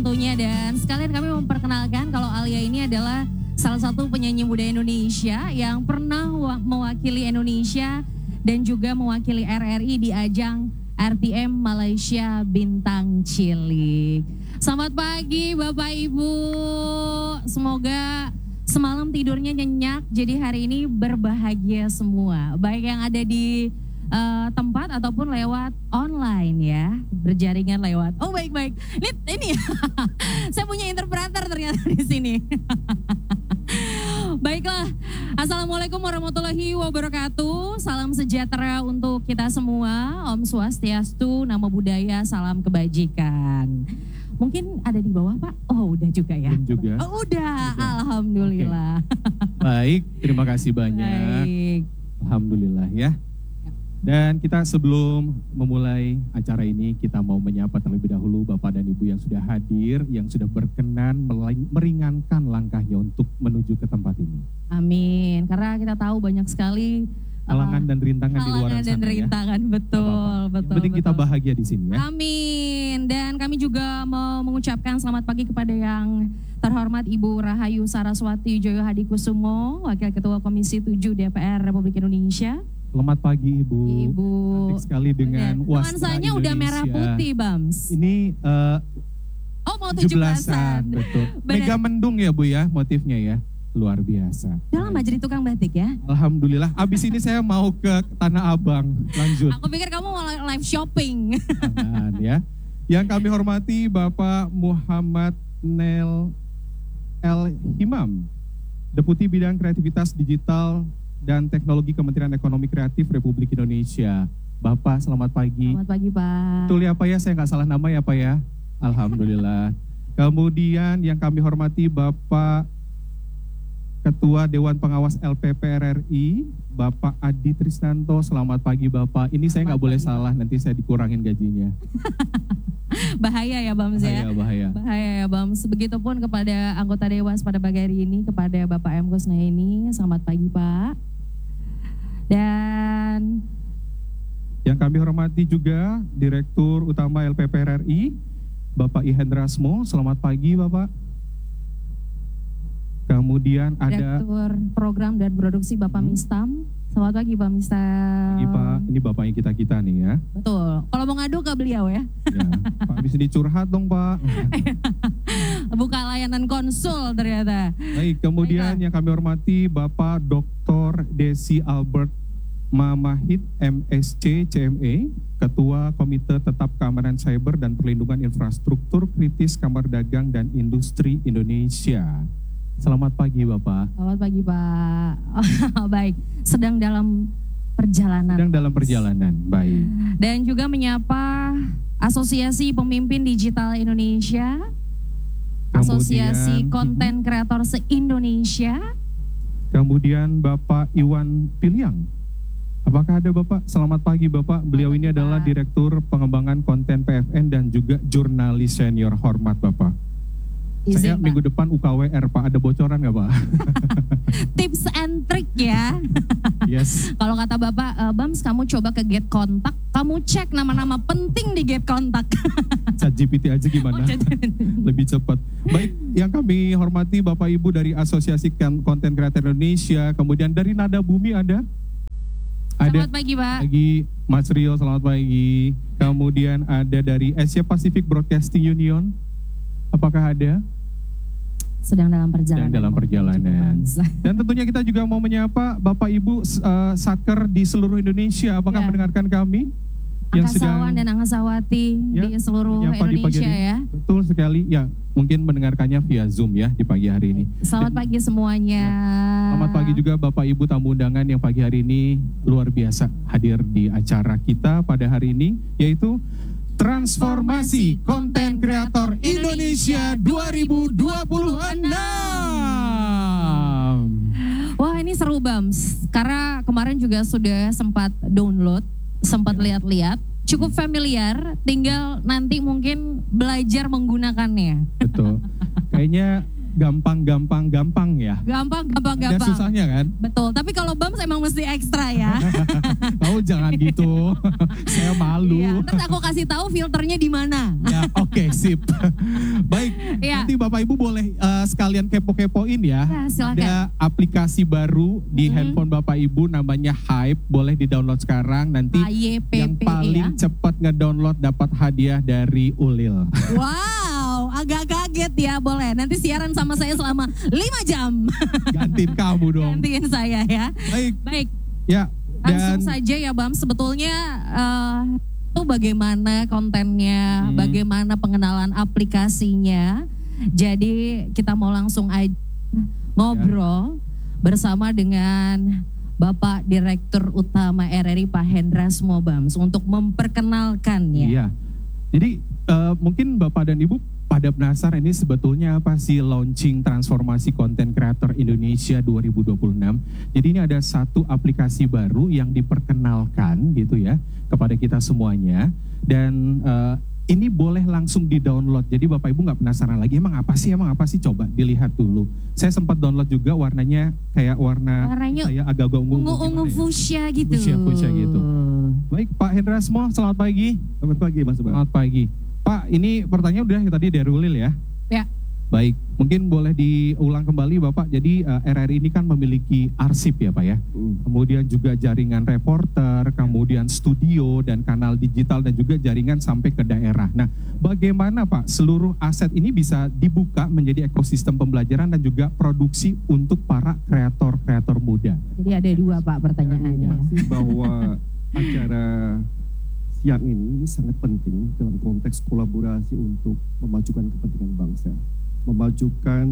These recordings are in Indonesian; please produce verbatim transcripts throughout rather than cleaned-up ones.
tentunya. Dan sekalian kami memperkenalkan kalau Alia ini adalah salah satu penyanyi muda Indonesia yang pernah mewakili Indonesia dan juga mewakili R R I di ajang R T M Malaysia Bintang Cilik. Selamat pagi Bapak Ibu, semoga semalam tidurnya nyenyak, jadi hari ini berbahagia semua. Baik yang ada di uh, tempat ataupun lewat online ya, berjaringan lewat. Oh baik-baik, ini, ini saya punya interpreter ternyata di sini. Baiklah, Assalamualaikum warahmatullahi wabarakatuh. Salam sejahtera untuk kita semua. Om Swastiastu, Namo Buddhaya, salam kebajikan. Mungkin ada di bawah Pak? Oh udah juga ya? Belum juga. Oh udah, udah. Alhamdulillah. Oke. Baik, terima kasih banyak. Baik. Alhamdulillah ya. Dan kita sebelum memulai acara ini, kita mau menyapa terlebih dahulu Bapak dan Ibu yang sudah hadir, yang sudah berkenan meringankan langkahnya untuk menuju ke tempat ini. Amin, karena kita tahu banyak sekali halangan uh, dan rintangan di luar sana dan rintangan, ya. Betul, Apa-apa. betul. Yang penting betul. kita bahagia di sini ya. Amin. Dan kami juga mau mengucapkan selamat pagi kepada yang terhormat Ibu Rahayu Saraswati Joyo Hadikusumo, Wakil Ketua Komisi tujuh D P R Republik Indonesia. Selamat pagi Ibu. Ibu. Cantik sekali dengan wastra nuansanya Indonesia. Udah merah putih, Bams. Ini uh, oh mau tujuh belasan. Betul. Mega mendung ya Bu ya motifnya ya. Luar biasa. Udah lama jadi tukang batik ya? Alhamdulillah. Abis ini saya mau ke Tanah Abang. Lanjut. Aku pikir kamu mau live shopping. Jangan ya. Yang kami hormati Bapak Muhammad Nel El Himam, Deputi Bidang Kreativitas Digital dan Teknologi Kementerian Ekonomi Kreatif Republik Indonesia. Bapak selamat pagi. Selamat pagi Pak. Betul ya Pak ya, saya nggak salah nama ya Pak ya. Alhamdulillah. Kemudian yang kami hormati Bapak Ketua Dewan Pengawas L P P R R I, Bapak Adi Tristanto. Selamat pagi Bapak. Ini selamat saya nggak boleh salah, nanti saya dikurangin gajinya. Bahaya ya Bams ya. Bahaya, bahaya. Bahaya ya Bams. Begitupun kepada anggota Dewas pada pagi hari ini, kepada Bapak M. Kusnaini. Selamat pagi Pak. Dan yang kami hormati juga Direktur Utama L P P R R I, Bapak Ihendrasmo. Selamat pagi Bapak. Kemudian ada Direktur Program dan Produksi Bapak hmm. Mistam. Selamat pagi Pak Mistam. Pagi Pak, ini bapaknya kita-kita nih ya. Betul, kalau mau ngadu ke beliau ya. Ya Pak, bisa dicurhat dong Pak. Buka layanan konsul ternyata. Baik, kemudian Baiklah. Yang kami hormati Bapak Doktor Desi Albert Mamahid M S C C M E, Ketua Komite Tetap Keamanan Cyber dan Perlindungan Infrastruktur Kritis Kamar Dagang dan Industri Indonesia. Selamat pagi Bapak. Selamat pagi Pak. Oh, baik, sedang dalam perjalanan. Sedang dalam perjalanan, baik. Dan juga menyapa Asosiasi Pemimpin Digital Indonesia, kemudian, Asosiasi Konten Kreator se-Indonesia. Kemudian Bapak Iwan Piliang. Apakah ada Bapak? Selamat pagi Bapak. Beliau ini adalah Direktur Pengembangan Konten P F N dan juga jurnalis senior. Hormat Bapak. Izin, Saya Pak. minggu depan U K W R Pak, ada bocoran nggak Pak? Tips and trick ya. Yes. Kalau kata Bapak, e, Bams kamu coba ke Get Kontak, kamu cek nama-nama penting di Get Kontak. Chat G P T aja gimana? Oh, lebih cepat. Baik, yang kami hormati Bapak Ibu dari Asosiasi Konten Kreator Indonesia, kemudian dari Nada Bumi ada? Selamat ada pagi Pak. Pagi Mas Rio, selamat pagi. Kemudian ada dari Asia Pacific Broadcasting Union. Apakah ada? Sedang dalam perjalanan. Sedang dalam perjalanan. Dan tentunya kita juga mau menyapa Bapak Ibu uh, Saker di seluruh Indonesia. Apakah ya. mendengarkan kami? Yang Angkasawan dan Angkasawati ya, di seluruh Indonesia ya. Betul sekali. Ya, mungkin mendengarkannya via Zoom ya di pagi hari ini. Selamat dan, pagi semuanya. Ya, selamat pagi juga Bapak Ibu tamu undangan yang pagi hari ini luar biasa hadir di acara kita pada hari ini, yaitu Transformasi Konten Kreator Indonesia dua ribu dua puluh enam. Wah ini seru Bams, karena kemarin juga sudah sempat download, sempat ya. lihat-lihat, cukup familiar, tinggal nanti mungkin belajar menggunakannya. Betul, kayaknya gampang, gampang, gampang ya. Gampang, gampang, Ada gampang. susahnya kan? Betul, tapi kalau Bams emang mesti ekstra ya. Oh jangan gitu, saya malu. Iya, ntar aku kasih tahu filternya di mana. Ya, oke, sip. Baik, Iya. nanti Bapak Ibu boleh uh, sekalian kepo-kepoin ya. Ya, silakan. Ada aplikasi baru di Mm-hmm. handphone Bapak Ibu namanya Hype, boleh di-download sekarang. Nanti A Y P P yang paling ya. cepat ngedownload dapat hadiah dari Ulil. Wow, agak kaget ya, boleh. Nanti siaran sama saya selama lima jam. Gantiin kamu dong. Gantiin saya ya. Baik, Baik, ya. Dan langsung saja ya Bam. Sebetulnya eh, itu bagaimana kontennya, Hmm. bagaimana pengenalan aplikasinya. Jadi kita mau langsung aja ngobrol bersama dengan Bapak Direktur Utama R R I Pak Hendra Smobams untuk memperkenalkannya. Iya. Jadi eh, mungkin Bapak dan Ibu pada penasaran ini sebetulnya apa sih launching transformasi konten kreator Indonesia dua ribu dua puluh enam. Jadi ini ada satu aplikasi baru yang diperkenalkan gitu ya kepada kita semuanya dan eh, ini boleh langsung di-download. Jadi Bapak Ibu nggak penasaran lagi emang apa sih, emang apa sih, coba dilihat dulu. Saya sempat download juga, warnanya kayak warna Warnanya kayak agak-agak ungu-ungu. ungu-ungu gimana ya? fuchsia gitu. Fuchsia, fuchsia gitu. Baik Pak Hendra Smo, selamat pagi. Selamat pagi Mas Bang. Selamat pagi. Pak, ini pertanyaan udah tadi dari Ulil ya? Ya. Baik, mungkin boleh diulang kembali Bapak. Jadi uh, R R I ini kan memiliki arsip ya Pak ya? Hmm. Kemudian juga jaringan reporter, kemudian studio dan kanal digital dan juga jaringan sampai ke daerah. Nah, bagaimana Pak seluruh aset ini bisa dibuka menjadi ekosistem pembelajaran dan juga produksi untuk para kreator-kreator muda? Jadi ada dua Pak pertanyaannya. Informasi bahwa acara siang ini sangat penting dalam konteks kolaborasi untuk memajukan kepentingan bangsa, memajukan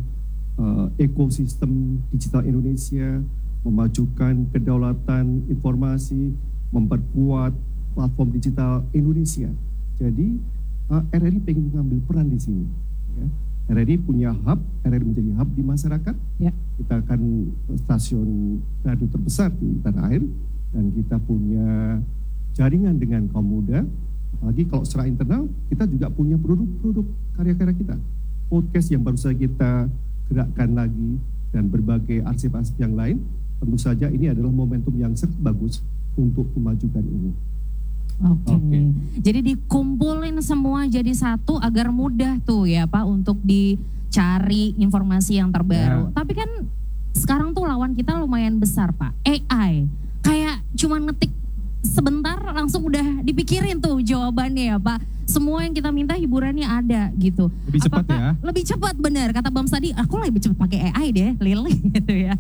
uh, ekosistem digital Indonesia, memajukan kedaulatan informasi, memperkuat platform digital Indonesia. Jadi uh, R R I pengen mengambil peran di sini. Ya. R R I punya hub, R R I menjadi hub di masyarakat. Ya. Kita akan stasiun radio terbesar di tanah air dan kita punya jaringan dengan kaum muda. Apalagi kalau secara internal kita juga punya produk-produk karya-karya kita. Podcast yang baru saja kita gerakkan lagi dan berbagai arsip-arsip yang lain. Tentu saja ini adalah momentum yang sangat bagus untuk memajukan ini. Oke. Oke. Jadi dikumpulin semua jadi satu agar mudah tuh ya Pak untuk dicari informasi yang terbaru. Ya. Tapi kan sekarang tuh lawan kita lumayan besar Pak. A I. Kayak cuma ngetik sebentar langsung udah dipikirin tuh jawabannya ya Pak. Semua yang kita minta hiburannya ada gitu. Lebih cepat Apakah- ya? Lebih cepat benar kata Bams tadi. Aku lebih cepat pakai A I deh, Lil gitu ya.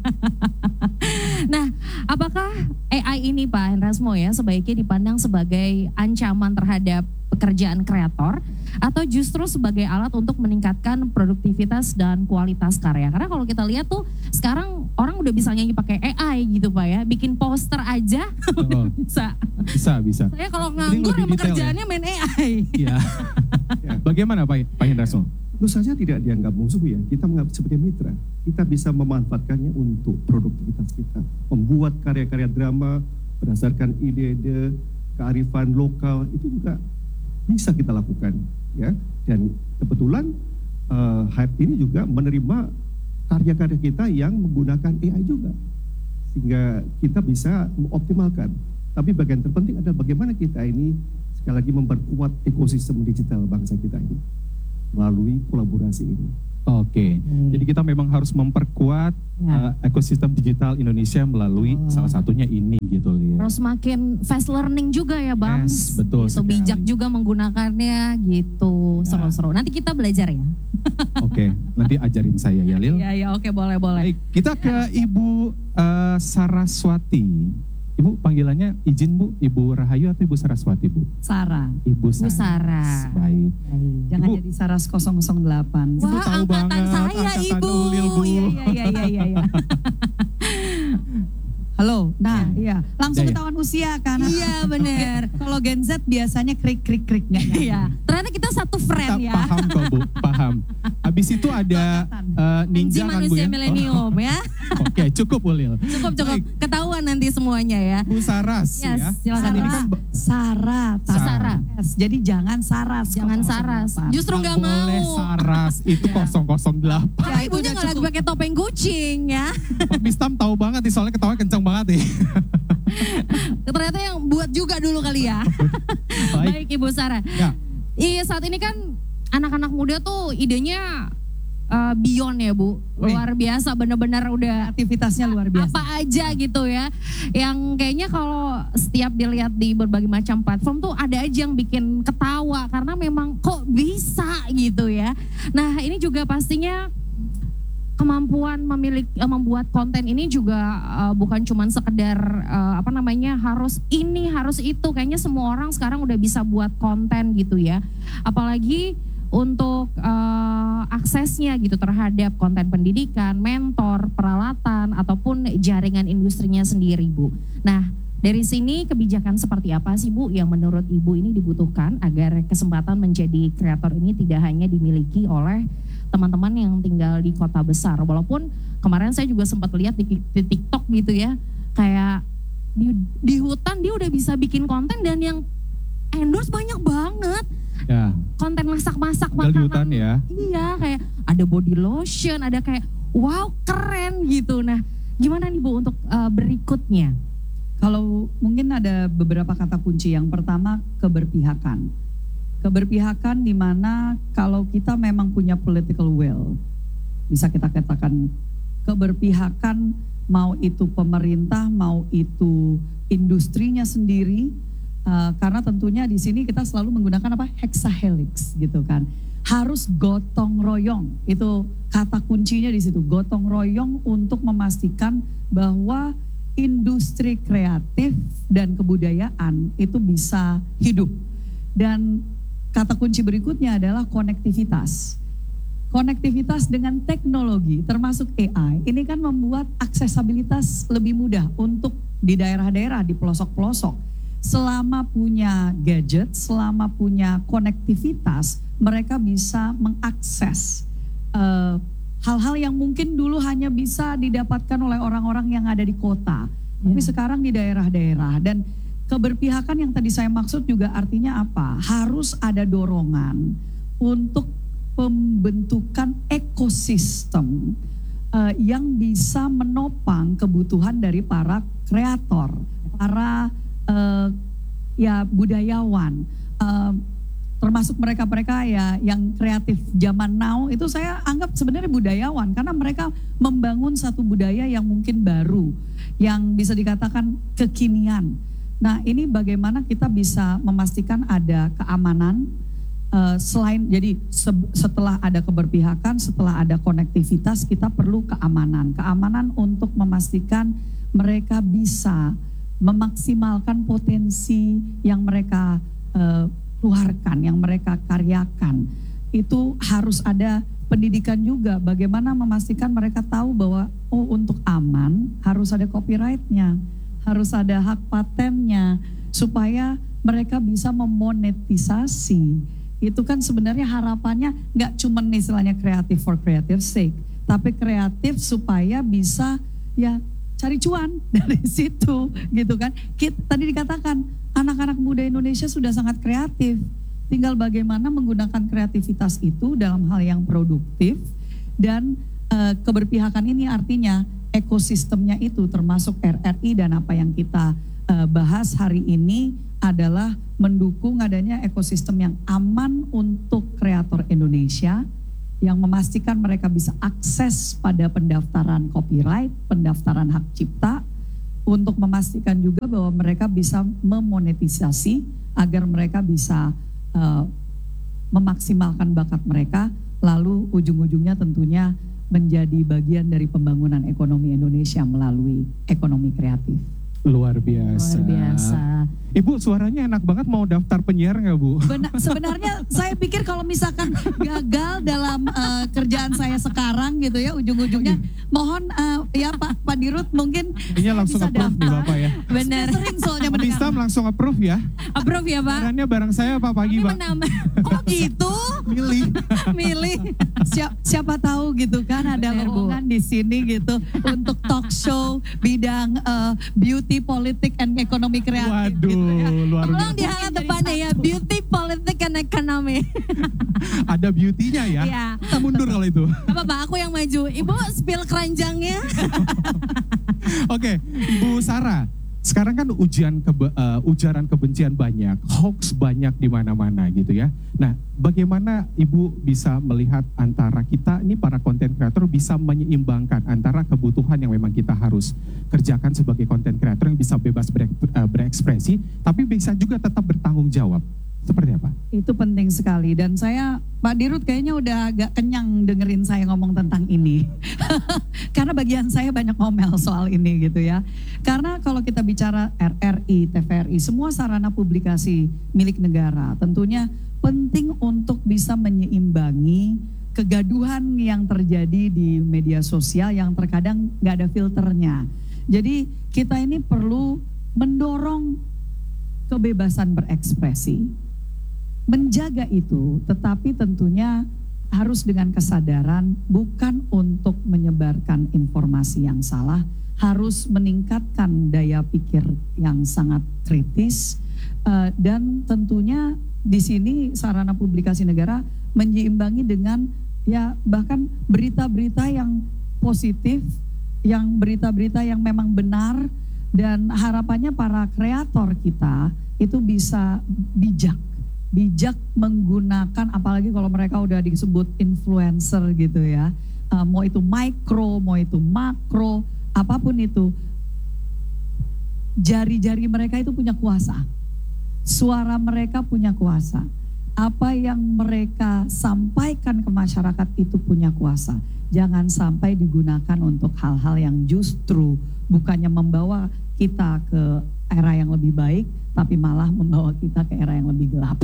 Nah, apakah A I ini Pak Hendrasmo ya sebaiknya dipandang sebagai ancaman terhadap pekerjaan kreator atau justru sebagai alat untuk meningkatkan produktivitas dan kualitas karya? Karena kalau kita lihat tuh sekarang orang udah bisa nyanyi pakai A I gitu Pak ya, bikin poster aja udah Oh. bisa. Bisa, bisa. Saya kalau Ini nganggur lebih emang detail ya? kerjaannya main A I. Iya. Bagaimana Pak, Pak Hendra Smo? Tentu saja tidak dianggap musuh ya, kita menganggap sebagai mitra. Kita bisa memanfaatkannya untuk produktivitas kita. Membuat karya-karya drama berdasarkan ide-ide, kearifan lokal, itu juga bisa kita lakukan. Ya. Dan kebetulan uh, Hype ini juga menerima karya-karya kita yang menggunakan A I juga. Sehingga kita bisa mengoptimalkan. Tapi bagian terpenting adalah bagaimana kita ini sekali lagi memperkuat ekosistem digital bangsa kita ini melalui kolaborasi ini. Oke, Hmm. jadi kita memang harus memperkuat Ya. uh, ekosistem digital Indonesia melalui Oh. salah satunya ini gitu Lia. Terus makin fast learning juga ya Bang. Yes, betul Gitu, bijak sekali. juga menggunakannya gitu. Ya. Seru-seru. Nanti kita belajar ya. Oke, nanti ajarin saya ya Lil. Iya, iya, oke, boleh, boleh. Baik, kita ke Ibu uh, Saraswati. Ibu panggilannya izin Bu, Ibu Rahayu atau Ibu Saraswati Bu? Sarah. Ibu Bu Saras. Sarah. Baik. Jangan Ibu. jadi Saras nol nol delapan. Ibu Wah, tahu angkatan banget, saya angkatan Ibu. Ulil, Bu. Iya, iya, iya, iya, iya. Halo. Nah, iya. Langsung Ya, ya. ketahuan usia kan. Iya, bener. Kalau Gen Z biasanya krik-krik-krik. Iya. Ternyata kita satu Kita friend ya. paham kok Bu, paham. Habis itu ada uh, ninja Ninja kan Bu manusia ya? milenium ya. Oh, Oke, cukup Ulil. Cukup cukup. Baik. Ketahuan nanti semuanya ya. Bu Saras Yes, ya. silakan. Ini Sarah, kan be- Sarah, Sarah. Sarah. S. Jadi jangan Saras. Jangan nol nol Saras. delapan. Justru nggak mau. boleh Saras, itu Ya. nol nol delapan. Karena Ya, itu ibunya udah nggak lagi cukup. pakai topeng kucing ya. Pak Mistam tahu banget nih, soalnya ketawa kencang banget nih. Ternyata yang buat juga dulu kali ya. Baik. Baik Ibu Sarah. Ya. Iya saat ini kan anak-anak muda tuh idenya uh, beyond ya Bu. Wih. Luar biasa benar-benar udah Aktivitasnya luar biasa. apa aja gitu ya. Yang kayaknya kalau setiap dilihat di berbagai macam platform tuh ada aja yang bikin ketawa karena memang kok bisa gitu ya. Nah ini juga pastinya kemampuan memiliki eh, membuat konten ini juga uh, bukan cuman sekedar uh, apa namanya harus ini harus itu, kayaknya semua orang sekarang udah bisa buat konten gitu ya, apalagi untuk uh, aksesnya gitu terhadap konten pendidikan, mentor, peralatan ataupun jaringan industrinya sendiri Bu. Nah dari sini kebijakan seperti apa sih Bu yang menurut Ibu ini dibutuhkan agar kesempatan menjadi kreator ini tidak hanya dimiliki oleh teman-teman yang tinggal di kota besar. Walaupun kemarin saya juga sempat lihat di, di TikTok gitu ya, kayak di, di hutan dia udah bisa bikin konten dan yang endorse banyak banget. Ya. Konten masak-masak Tinggal di makanan. hutan ya. Iya, kayak ada body lotion, ada kayak wow keren gitu. Nah, gimana nih Bu untuk uh, berikutnya? Kalau mungkin ada beberapa kata kunci. Yang pertama keberpihakan. Keberpihakan di mana kalau kita memang punya political will, bisa kita katakan keberpihakan, mau itu pemerintah, mau itu industrinya sendiri, uh, karena tentunya di sini kita selalu menggunakan apa hexahelix gitu kan. Harus gotong royong, itu kata kuncinya di situ, gotong royong untuk memastikan bahwa industri kreatif dan kebudayaan itu bisa hidup. Dan kata kunci berikutnya adalah konektivitas. Konektivitas dengan teknologi termasuk A I ini kan membuat aksesabilitas lebih mudah untuk di daerah-daerah, di pelosok-pelosok. Selama punya gadget, selama punya konektivitas, mereka bisa mengakses uh, hal-hal yang mungkin dulu hanya bisa didapatkan oleh orang-orang yang ada di kota. Tapi Ya. sekarang di daerah-daerah. Dan keberpihakan yang tadi saya maksud juga artinya apa? Harus ada dorongan untuk pembentukan ekosistem uh, yang bisa menopang kebutuhan dari para kreator, para uh, ya budayawan, uh, termasuk mereka-mereka ya yang kreatif zaman now itu saya anggap sebenarnya budayawan karena mereka membangun satu budaya yang mungkin baru, yang bisa dikatakan kekinian. Nah ini bagaimana kita bisa memastikan ada keamanan uh, selain jadi se, setelah ada keberpihakan, setelah ada konektivitas kita perlu keamanan. Keamanan untuk memastikan mereka bisa memaksimalkan potensi yang mereka uh, keluarkan, yang mereka karyakan. Itu harus ada pendidikan juga bagaimana memastikan mereka tahu bahwa oh untuk aman harus ada copyrightnya, harus ada hak patennya supaya mereka bisa memonetisasi. Itu kan sebenarnya harapannya nggak cuma istilahnya kreatif for creative sake, tapi kreatif supaya bisa ya cari cuan dari situ gitu kan. Kita, tadi dikatakan anak-anak muda Indonesia sudah sangat kreatif. Tinggal bagaimana menggunakan kreativitas itu dalam hal yang produktif dan e, keberpihakan ini artinya ekosistemnya itu termasuk R R I dan apa yang kita e, bahas hari ini adalah mendukung adanya ekosistem yang aman untuk kreator Indonesia yang memastikan mereka bisa akses pada pendaftaran copyright, pendaftaran hak cipta untuk memastikan juga bahwa mereka bisa memonetisasi agar mereka bisa uh, memaksimalkan bakat mereka lalu ujung-ujungnya tentunya menjadi bagian dari pembangunan ekonomi Indonesia melalui ekonomi kreatif. Luar biasa. Luar biasa. Ibu suaranya enak banget, mau daftar penyiar nggak Bu? Benar, sebenarnya saya pikir kalau misalkan gagal dalam uh, kerjaan saya sekarang gitu ya ujung-ujungnya mohon uh, ya Pak Pak Dirut mungkin Ini langsung bisa approve nih daftar. Bapak ya. Benar. Sudah sering soalnya Pak mendengar. Mistam langsung approve ya. Approve ya Pak. Barannya barang saya Pak pagi Ini Pak. menambah. Oh gitu? Milih. Milih. Siap, siapa tahu gitu kan ada Benar, Bu. lowongan di di sini gitu untuk talk show bidang uh, beauty, politik, and ekonomi kreatif. Waduh, gitu ya. luar Tolong biasa. dihalat depannya ya, beauty, politik, dan ekonomi. Ada beauty-nya ya. Iya. Kita mundur kalau itu. Gak apa-apa, aku yang maju. Ibu spill keranjangnya. Oke, Bu Sarah. Sekarang kan ujian kebe, uh, ujaran kebencian banyak, hoax banyak di mana-mana gitu ya. Nah, bagaimana Ibu bisa melihat antara kita ini para konten kreator bisa menyeimbangkan antara kebutuhan yang memang kita harus kerjakan sebagai konten kreator yang bisa bebas berek- uh, berekspresi, tapi bisa juga tetap bertanggung jawab. Seperti apa? Itu penting sekali dan saya, Pak Dirut kayaknya udah agak kenyang dengerin saya ngomong tentang ini. Karena bagian saya banyak ngomel soal ini gitu ya. Karena kalau kita bicara R R I, T V R I, semua sarana publikasi milik negara tentunya penting untuk bisa menyeimbangi kegaduhan yang terjadi di media sosial yang terkadang gak ada filternya. Jadi kita ini perlu mendorong kebebasan berekspresi. Menjaga itu, tetapi tentunya harus dengan kesadaran bukan untuk menyebarkan informasi yang salah, harus meningkatkan daya pikir yang sangat kritis uh, dan tentunya di sini sarana publikasi negara menyeimbangi dengan ya bahkan berita-berita yang positif, yang berita-berita yang memang benar dan harapannya para kreator kita itu bisa bijak. bijak menggunakan, apalagi kalau mereka udah disebut influencer gitu ya, uh, mau itu mikro, mau itu makro, apapun itu, jari-jari mereka itu punya kuasa, suara mereka punya kuasa, apa yang mereka sampaikan ke masyarakat itu punya kuasa. Jangan sampai digunakan untuk hal-hal yang justru bukannya membawa kita ke era yang lebih baik, tapi malah membawa kita ke era yang lebih gelap.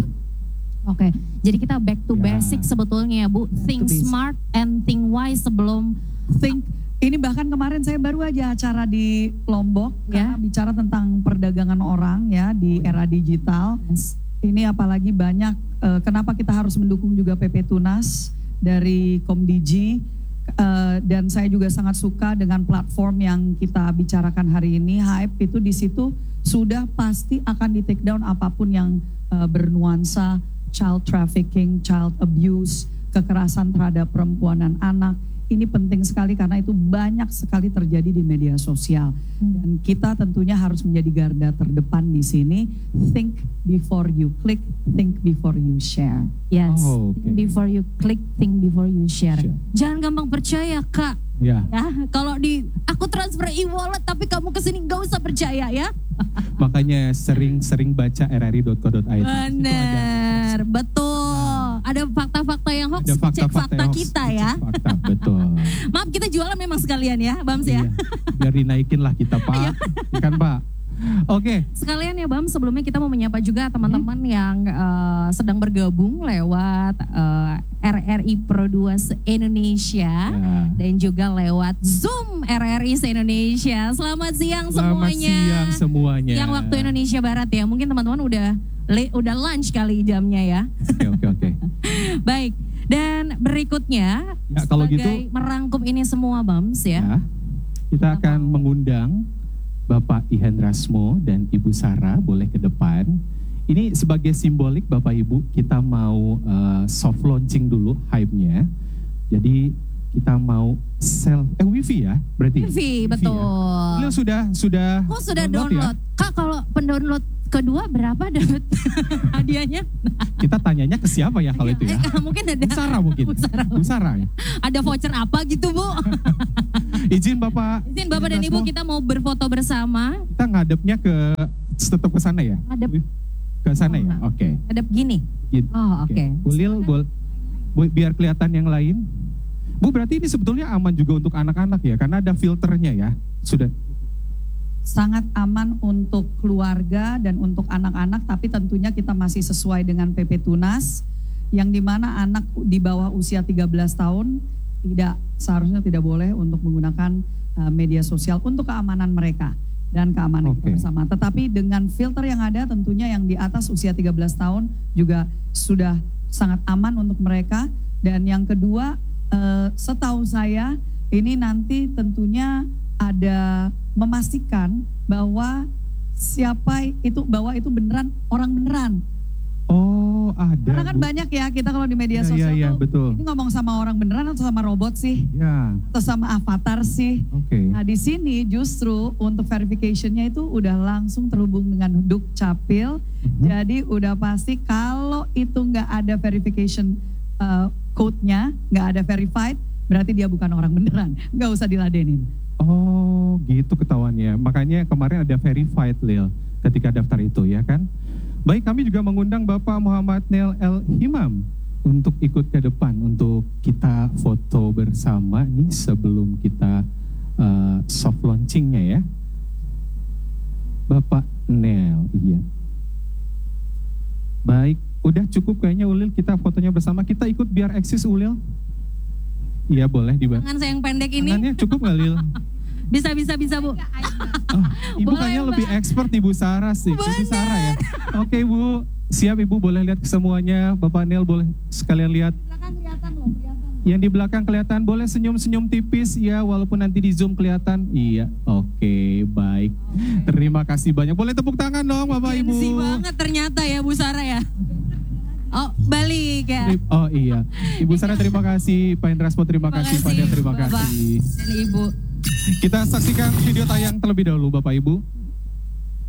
Oke, jadi kita back to Ya. basic sebetulnya ya Bu. Think basic. smart and think wise sebelum Think, ini bahkan kemarin saya baru aja acara di Lombok Ya. karena bicara tentang perdagangan orang ya di era digital. Ini apalagi banyak, eh, kenapa kita harus mendukung juga P P Tunas dari Komdigi. Uh, dan saya juga sangat suka dengan platform yang kita bicarakan hari ini. Hype itu di situ sudah pasti akan di take down apapun yang uh, bernuansa child trafficking, child abuse, kekerasan terhadap perempuan dan anak. Ini penting sekali karena itu banyak sekali terjadi di media sosial. Dan kita tentunya harus menjadi garda terdepan di sini. Think before you click, think before you share. yes, Oh, think oke. before you click, think before you share. Share. Jangan gampang percaya Kak. Ya, Ya, kalau di aku transfer e-wallet tapi kamu kesini gak usah percaya ya. makanya sering-sering baca r r i dot co dot i d. Benar, betul. Ada fakta-fakta yang hoax, Ada cek fakta-fakta fakta yang hoax, kita cek ya. Fakta, betul. Maaf kita jualan memang sekalian ya, Bams ya. Iya, biar dinaikin lah kita Pak, Iya. kan Pak. Oke, Sekalian ya Bam, sebelumnya kita mau menyapa juga teman-teman yang eh, sedang bergabung lewat eh, R R I Pro dua se-Indonesia Ya. dan juga lewat Zoom R R I se-Indonesia. Selamat siang Selamat semuanya. siang semuanya. Yang waktu Indonesia Barat ya, mungkin teman-teman udah le- udah lunch kali jamnya ya. Oke, oke, oke. Baik, dan berikutnya Ya, kalau sebagai gitu- merangkum ini semua Bams ya. Ya, kita akan mengundang Bapak Ihendrasmo dan Ibu Sarah boleh ke depan. Ini sebagai simbolik Bapak Ibu, kita mau uh, soft launching dulu hype-nya. Jadi kita mau self eh wifi ya berarti. Wifi, betul. Ya. Beliau sudah sudah Oh sudah download download. ya? Kak kalau pendownload kedua berapa dapat hadiahnya? Kita tanyanya ke siapa ya kalau itu ya? Eh, mungkin ada. Bu Sarah mungkin. Bu Sarah. Bu Sarah ya. Ada voucher apa gitu Bu? Izin Bapak. Izin Bapak dan Ibu Ihendrasmo, kita mau berfoto bersama. kita ngadepnya ke tetap ke sana ya? Ngadep. Ke sana Oh, ya? enggak. Oke. Ada begini. Gitu. Oh oke. Bulil, bol, bu- biar kelihatan yang lain. Bu berarti ini sebetulnya aman juga untuk anak-anak ya, karena ada filternya ya. Sudah. Sangat aman untuk keluarga dan untuk anak-anak, tapi tentunya kita masih sesuai dengan P P Tunas, yang dimana anak di bawah usia tiga belas tahun tidak seharusnya tidak boleh untuk menggunakan uh, media sosial untuk keamanan mereka dan keamanan kita Oke. bersama. Tetapi dengan filter yang ada tentunya yang di atas usia tiga belas tahun juga sudah sangat aman untuk mereka. Dan yang kedua, uh, setahu saya ini nanti tentunya ada memastikan bahwa siapa itu, bahwa itu beneran orang beneran. Oh, ada. Karena kan Bu. banyak ya kita kalau di media Ya, sosial ya, ya, tuh betul. ini ngomong sama orang beneran atau sama robot sih? Ya, Atau sama avatar sih? oke. Nah di sini justru untuk verification-nya itu udah langsung terhubung dengan Dukcapil. Mhm. Jadi udah pasti kalau itu nggak ada verification uh, code-nya, nggak ada verified, berarti dia bukan orang beneran. Nggak usah diladenin. Oh, gitu ketahuannya. Makanya kemarin ada verified, Lil, ketika daftar itu, ya kan? Baik, kami juga mengundang Bapak Muhammad Neil El Himam untuk ikut ke depan untuk kita foto bersama nih sebelum kita uh, soft launchingnya ya. Bapak Neil, iya. Baik, udah cukup kayaknya Ulil, kita fotonya bersama. Kita ikut biar eksis Ulil. Iya boleh dibantu. Tangan saya yang pendek ini. Tangannya cukup nggak Lil? Bisa, bisa, bisa Bu. Oh, Ibu Boleh, kayaknya Mbak. lebih expert Ibu Sarah sih. Ibu Sarah ya. Oke Bu, siap Ibu, boleh lihat semuanya. Bapak Neil boleh sekalian lihat. Belakang kelihatan loh, kelihatan. Yang di belakang kelihatan, boleh senyum-senyum tipis ya, walaupun nanti di zoom kelihatan. Iya, oke, baik. Terima kasih banyak. Boleh tepuk tangan dong Bapak Ibu. Gen Z banget ternyata ya Bu Sarah ya. Oh, balik ya. Oh iya, Ibu Sarah terima kasih, Pak Indraspo terima, Terima kasih, Pak Del terima Bapak kasih. dan Ibu. Kita saksikan video tayang terlebih dahulu Bapak Ibu.